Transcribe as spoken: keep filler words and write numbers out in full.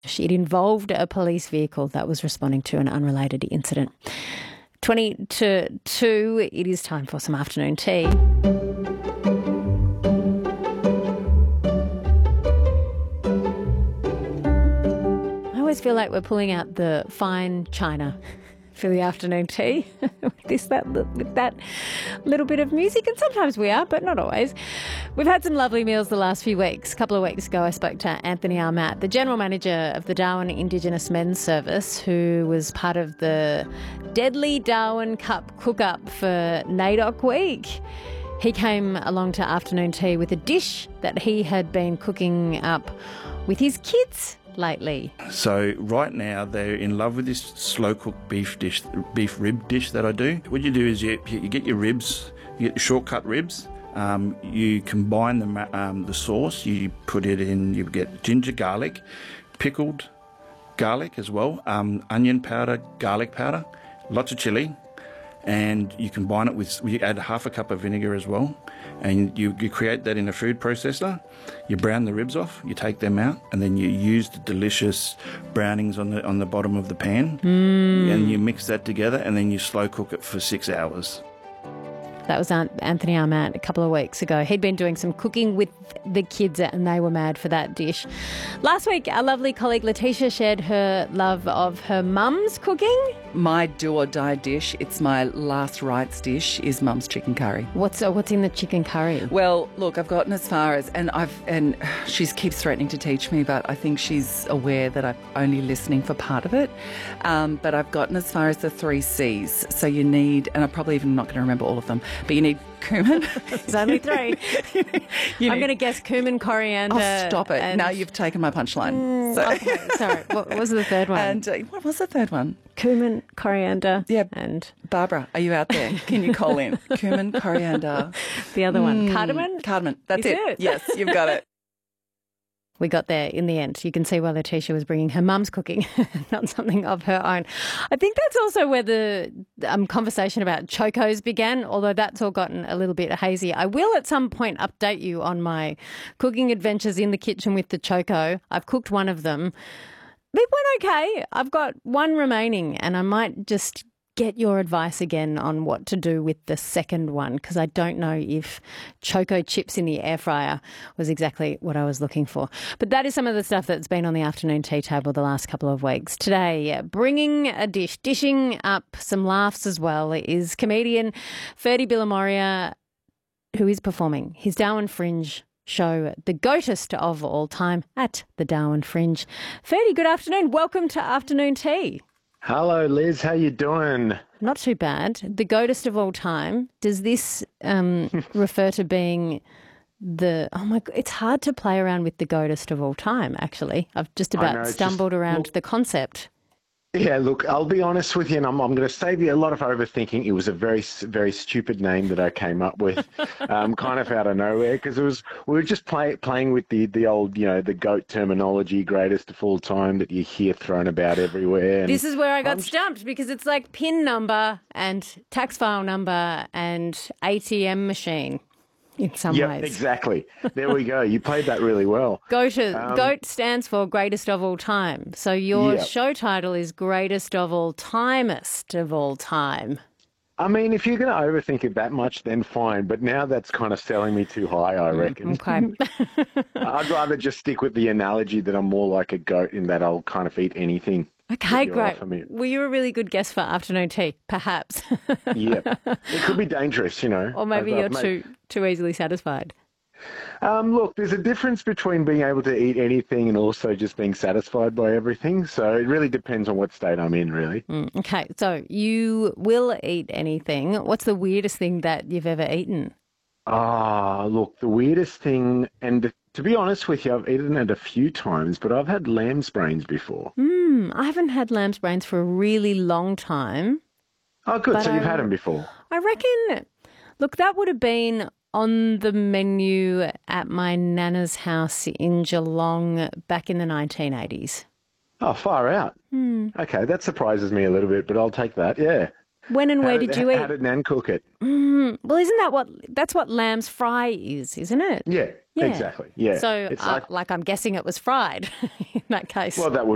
It involved a police vehicle that was responding to an unrelated incident. twenty to two, it is time for some afternoon tea. I always feel like we're pulling out the fine china for the afternoon tea with this, that, with that little bit of music, and sometimes we are, but not always. We've had some lovely meals the last few weeks. A couple of weeks ago, I spoke to Anthony Armat, the General Manager of the Darwin Indigenous Men's Service, who was part of the deadly Darwin Cup cook-up for NAIDOC Week. He came along to afternoon tea with a dish that he had been cooking up with his kids lately. So right now they're in love with this slow cooked beef dish, beef rib dish that I do. What you do is you, you get your ribs, you get the short cut ribs. Um, you combine the um, the sauce. You put it in. You get ginger, garlic, pickled garlic as well, um, onion powder, garlic powder, lots of chili, and you combine it with. You add half a cup of vinegar as well, and you, you create that in a food processor. You brown the ribs off. You take them out, and then you use the delicious brownings on the on the bottom of the pan, mm. and you mix that together, and then you slow cook it for six hours. That was Anthony Armat a couple of weeks ago. He'd been doing some cooking with the kids and they were mad for that dish. Last week, our lovely colleague Letitia shared her love of her mum's cooking. My do-or-die dish, it's my last rites dish, is mum's chicken curry. What's uh, what's in the chicken curry? Well, look, I've gotten as far as, and I've and she keeps threatening to teach me, but I think she's aware that I'm only listening for part of it. Um, but I've gotten as far as the three C's. So you need, and I'm probably even not going to remember all of them, but you need cumin. There's only three. I'm going to guess cumin, coriander. Oh, stop it. And... Now you've taken my punchline. Mm, so. Okay, sorry. What was the third one? And uh, what was the third one? Cumin, coriander. Yeah. And Barbara, are you out there? Can you call in? Cumin, coriander. The other one. Mm, Cardamom? Cardamom. That's Is it. it. Yes, you've got it. We got there in the end. You can see why Letitia was bringing her mum's cooking, not something of her own. I think that's also where the um, conversation about chocos began, although that's all gotten a little bit hazy. I will at some point update you on my cooking adventures in the kitchen with the choco. I've cooked one of them. They went okay. I've got one remaining and I might just get your advice again on what to do with the second one, because I don't know if choco chips in the air fryer was exactly what I was looking for. But that is some of the stuff that's been on the afternoon tea table the last couple of weeks. Today, bringing a dish, dishing up some laughs as well, is comedian Ferdy Billamoria, who is performing his Darwin Fringe show, the goatest of all time, at the Darwin Fringe. Ferdy, good afternoon. Welcome to Afternoon Tea. Hello, Liz. How you doing? Not too bad. The goatest of all time. Does this um, refer to being the... Oh, my... It's hard to play around with the goatest of all time, actually. I've just about know, stumbled just, around look, the concept. Yeah, look, I'll be honest with you, and I'm, I'm going to save you a lot of overthinking. It was a very, very stupid name that I came up with, um, kind of out of nowhere, because it was we were just play, playing with the, the old, you know, the GOAT terminology, greatest of all time, that you hear thrown about everywhere. And this is where I got I'm, stumped, because it's like PIN number and tax file number and A T M machine. In some yep, ways. Exactly. There we go. You played that really well. GOAT, um, GOAT stands for greatest of all time. So your yep. show title is greatest of all timest of all time. I mean, if you're going to overthink it that much, then fine. But now that's kind of selling me too high, I reckon. Okay. I'd rather just stick with the analogy that I'm more like a goat in that I'll kind of eat anything. Okay, great. Well, you're a really good guest for afternoon tea, perhaps. Yeah. It could be dangerous, you know. Or maybe I've, you're I've made... too too easily satisfied. Um, look, there's a difference between being able to eat anything and also just being satisfied by everything. So it really depends on what state I'm in, really. Mm, okay, so you will eat anything. What's the weirdest thing that you've ever eaten? Ah, look, the weirdest thing, and to be honest with you, I've eaten it a few times, but I've had lamb's brains before. Mm, I haven't had lamb's brains for a really long time. Oh, good. So I, you've had them before. I reckon, look, that would have been on the menu at my nana's house in Geelong back in the nineteen eighties. Oh, far out. Mm. Okay, that surprises me a little bit, but I'll take that, yeah. When and where how did, did you eat? How did Nan cook it? Mm, well, isn't that what, that's what lamb's fry is, isn't it? Yeah, yeah. Exactly, yeah. So, it's uh, like, like I'm guessing it was fried in that case. Well, that would